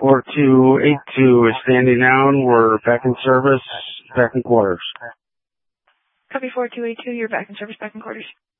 4282 is standing down. We're back in service, back in quarters. Copy 4282, you're back in service, back in quarters.